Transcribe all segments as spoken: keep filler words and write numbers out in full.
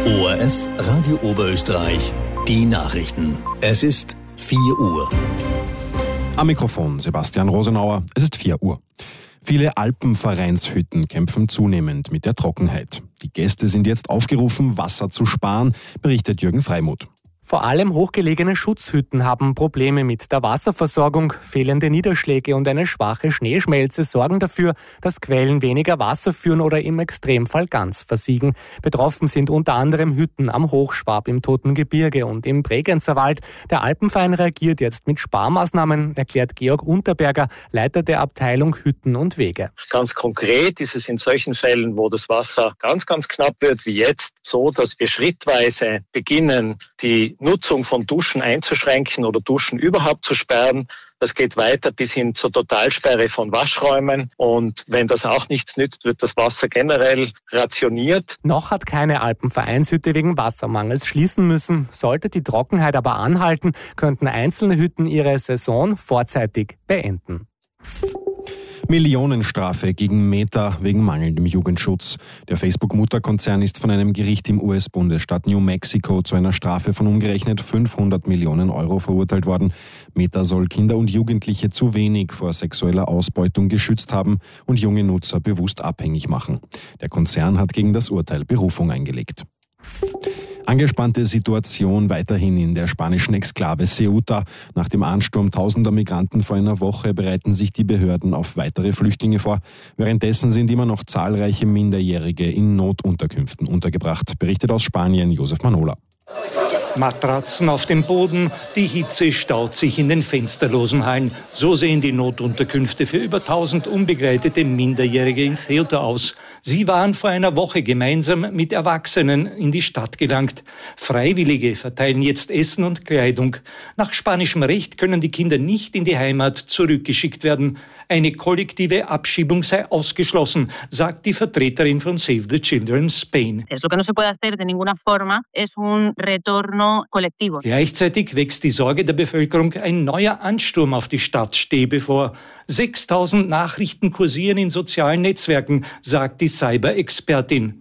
O R F Radio Oberösterreich, die Nachrichten. Es ist vier Uhr. Am Mikrofon Sebastian Rosenauer. Es ist vier Uhr. Viele Alpenvereinshütten kämpfen zunehmend mit der Trockenheit. Die Gäste sind jetzt aufgerufen, Wasser zu sparen, berichtet Jürgen Freimuth. Vor allem hochgelegene Schutzhütten haben Probleme mit der Wasserversorgung. Fehlende Niederschläge und eine schwache Schneeschmelze sorgen dafür, dass Quellen weniger Wasser führen oder im Extremfall ganz versiegen. Betroffen sind unter anderem Hütten am Hochschwab, im Toten Gebirge und im Bregenzerwald. Der Alpenverein reagiert jetzt mit Sparmaßnahmen, erklärt Georg Unterberger, Leiter der Abteilung Hütten und Wege. Ganz konkret ist es in solchen Fällen, wo das Wasser ganz, ganz knapp wird, wie jetzt, so, dass wir schrittweise beginnen, die Nutzung von Duschen einzuschränken oder Duschen überhaupt zu sperren. Das geht weiter bis hin zur Totalsperre von Waschräumen. Und wenn das auch nichts nützt, wird das Wasser generell rationiert. Noch hat keine Alpenvereinshütte wegen Wassermangels schließen müssen. Sollte die Trockenheit aber anhalten, könnten einzelne Hütten ihre Saison vorzeitig beenden. Millionenstrafe gegen Meta wegen mangelndem Jugendschutz. Der Facebook-Mutterkonzern ist von einem Gericht im U S-Bundesstaat New Mexico zu einer Strafe von umgerechnet fünfhundert Millionen Euro verurteilt worden. Meta soll Kinder und Jugendliche zu wenig vor sexueller Ausbeutung geschützt haben und junge Nutzer bewusst abhängig machen. Der Konzern hat gegen das Urteil Berufung eingelegt. Angespannte Situation weiterhin in der spanischen Exklave Ceuta. Nach dem Ansturm tausender Migranten vor einer Woche bereiten sich die Behörden auf weitere Flüchtlinge vor. Währenddessen sind immer noch zahlreiche Minderjährige in Notunterkünften untergebracht, berichtet aus Spanien Josef Manola. Matratzen auf dem Boden, die Hitze staut sich in den fensterlosen Hallen. So sehen die Notunterkünfte für über tausend unbegleitete Minderjährige in Ceuta aus. Sie waren vor einer Woche gemeinsam mit Erwachsenen in die Stadt gelangt. Freiwillige verteilen jetzt Essen und Kleidung. Nach spanischem Recht können die Kinder nicht in die Heimat zurückgeschickt werden. Eine kollektive Abschiebung sei ausgeschlossen, sagt die Vertreterin von Save the Children Spain. Lo que no se puede hacer de ninguna forma es un retorno colectivo. Gleichzeitig wächst die Sorge der Bevölkerung, ein neuer Ansturm auf die Stadt stehe bevor. sechstausend Nachrichten kursieren in sozialen Netzwerken, sagt die Cyber-Expertin.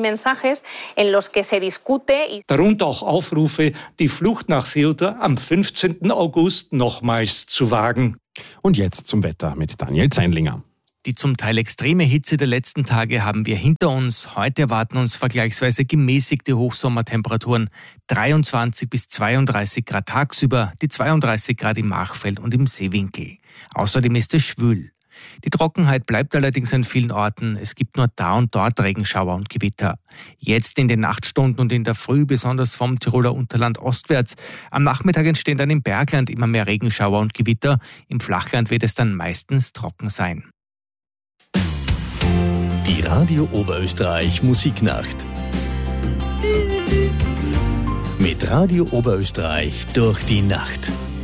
Darunter auch Aufrufe, die Flucht nach Ceuta am fünfzehnten August nochmals zu wagen. Und jetzt zum Wetter mit Daniel Zeinlinger. Die zum Teil extreme Hitze der letzten Tage haben wir hinter uns. Heute erwarten uns vergleichsweise gemäßigte Hochsommertemperaturen. dreiundzwanzig bis zweiunddreißig Grad tagsüber, die zweiunddreißig Grad im Machfeld und im Seewinkel. Außerdem ist es schwül. Die Trockenheit bleibt allerdings an vielen Orten. Es gibt nur da und dort Regenschauer und Gewitter. Jetzt in den Nachtstunden und in der Früh, besonders vom Tiroler Unterland ostwärts. Am Nachmittag entstehen dann im Bergland immer mehr Regenschauer und Gewitter. Im Flachland wird es dann meistens trocken sein. Die Radio Oberösterreich Musiknacht. Mit Radio Oberösterreich durch die Nacht.